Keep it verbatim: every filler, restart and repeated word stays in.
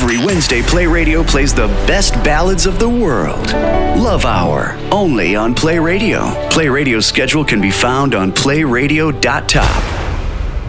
Every Wednesday, Play Radio plays the best ballads of the world. Love Hour, only on Play Radio. Play Radio's schedule can be found on play radio dot top.